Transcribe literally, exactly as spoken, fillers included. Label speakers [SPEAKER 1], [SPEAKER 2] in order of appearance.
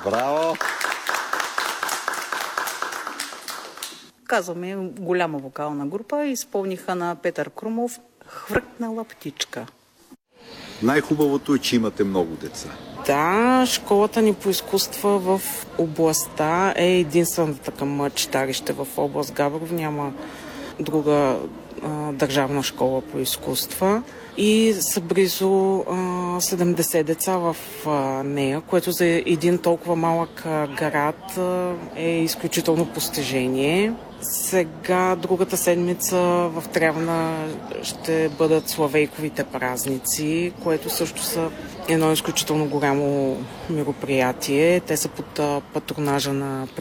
[SPEAKER 1] Браво!
[SPEAKER 2] Казваме голяма вокална група и изпълниха на Петър Крумов "Хвъркнала птичка".
[SPEAKER 1] Най-хубавото е, че имате много деца.
[SPEAKER 3] Да, школата ни по изкуства в областта е единствената към читалище в област Габрово. Няма друга а, държавна школа по изкуства. И са близо а, седемдесет деца в а, нея, което за един толкова малък а, град а, е изключително постижение. Сега, другата седмица в Трявна ще бъдат Славейковите празници, което също са едно изключително голямо мероприятие. Те са под патронажа на